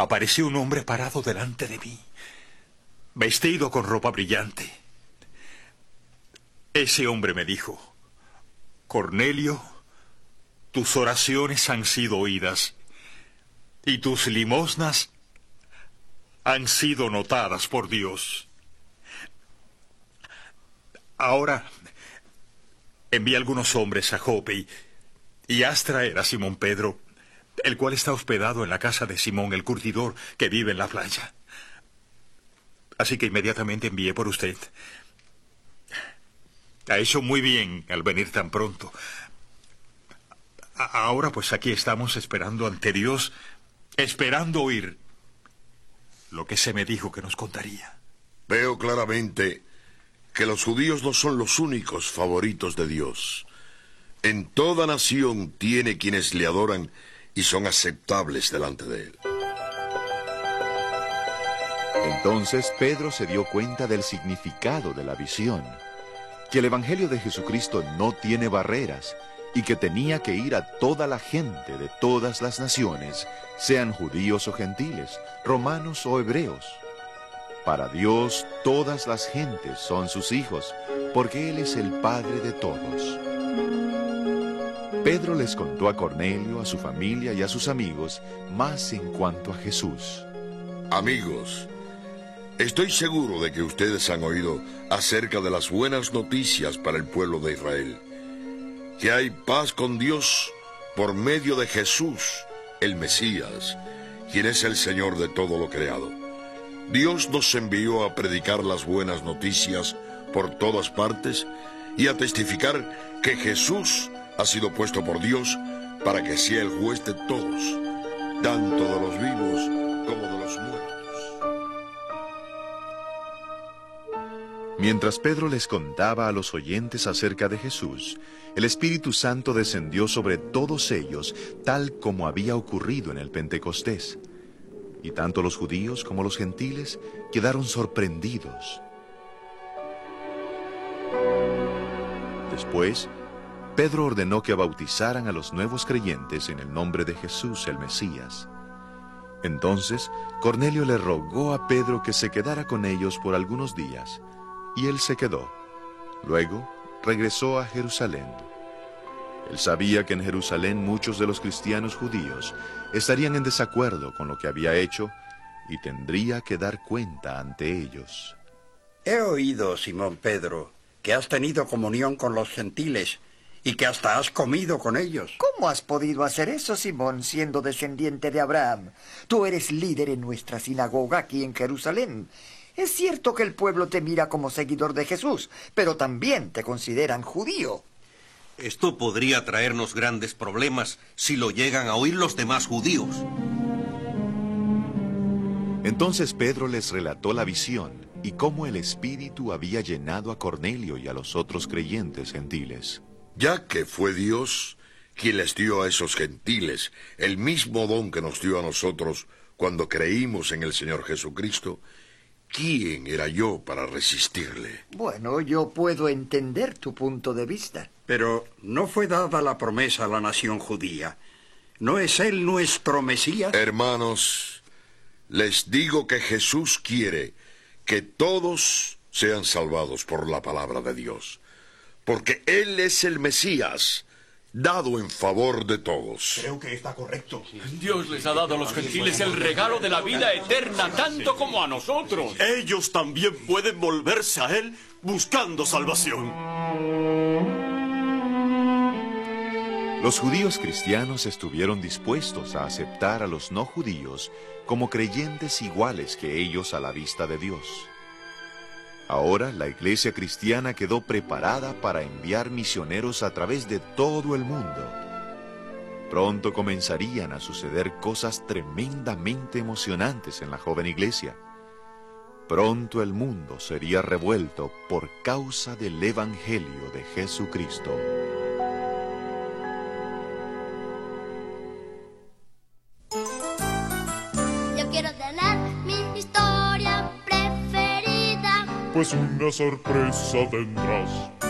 apareció un hombre parado delante de mí, vestido con ropa brillante. Ese hombre me dijo: Cornelio, tus oraciones han sido oídas y tus limosnas han sido notadas por Dios. Ahora envía algunos hombres a Jope y haz traer a Simón Pedro, el cual está hospedado en la casa de Simón el curtidor, que vive en la playa. Así que inmediatamente envié por usted. Ha hecho muy bien al venir tan pronto. Ahora pues aquí estamos esperando ante Dios, esperando oír lo que se me dijo que nos contaría. Veo claramente que los judíos no son los únicos favoritos de Dios. En toda nación tiene quienes le adoran y son aceptables delante de él. Entonces Pedro se dio cuenta del significado de la visión, que el Evangelio de Jesucristo no tiene barreras y que tenía que ir a toda la gente de todas las naciones, sean judíos o gentiles, romanos o hebreos. Para Dios todas las gentes son sus hijos, porque Él es el Padre de todos. Pedro les contó a Cornelio, a su familia y a sus amigos más en cuanto a Jesús. Amigos, estoy seguro de que ustedes han oído acerca de las buenas noticias para el pueblo de Israel. Que hay paz con Dios por medio de Jesús, el Mesías, quien es el Señor de todo lo creado. Dios nos envió a predicar las buenas noticias por todas partes y a testificar que Jesús ha sido puesto por Dios para que sea el juez de todos, tanto de los vivos como de los muertos. Mientras Pedro les contaba a los oyentes acerca de Jesús, el Espíritu Santo descendió sobre todos ellos, tal como había ocurrido en el Pentecostés. Y tanto los judíos como los gentiles quedaron sorprendidos. Después, Pedro ordenó que bautizaran a los nuevos creyentes en el nombre de Jesús, el Mesías. Entonces, Cornelio le rogó a Pedro que se quedara con ellos por algunos días, y él se quedó. Luego, regresó a Jerusalén. Él sabía que en Jerusalén muchos de los cristianos judíos estarían en desacuerdo con lo que había hecho y tendría que dar cuenta ante ellos. He oído, Simón Pedro, que has tenido comunión con los gentiles y que hasta has comido con ellos. ¿Cómo has podido hacer eso, Simón, siendo descendiente de Abraham? Tú eres líder en nuestra sinagoga aquí en Jerusalén. Es cierto que el pueblo te mira como seguidor de Jesús, pero también te consideran judío. Esto podría traernos grandes problemas si lo llegan a oír los demás judíos. Entonces Pedro les relató la visión y cómo el Espíritu había llenado a Cornelio y a los otros creyentes gentiles. Ya que fue Dios quien les dio a esos gentiles el mismo don que nos dio a nosotros cuando creímos en el Señor Jesucristo, ¿quién era yo para resistirle? Bueno, yo puedo entender tu punto de vista. Pero no fue dada la promesa a la nación judía. ¿No es Él nuestro Mesías? Hermanos, les digo que Jesús quiere que todos sean salvados por la palabra de Dios, porque Él es el Mesías, dado en favor de todos. Creo que está correcto. Dios les ha dado a los gentiles el regalo de la vida eterna, tanto como a nosotros. Ellos también pueden volverse a Él buscando salvación. Los judíos cristianos estuvieron dispuestos a aceptar a los no judíos como creyentes iguales que ellos a la vista de Dios. Ahora la iglesia cristiana quedó preparada para enviar misioneros a través de todo el mundo. Pronto comenzarían a suceder cosas tremendamente emocionantes en la joven iglesia. Pronto el mundo sería revuelto por causa del Evangelio de Jesucristo. Yo quiero tener mi historia preferida. Pues una sorpresa tendrás.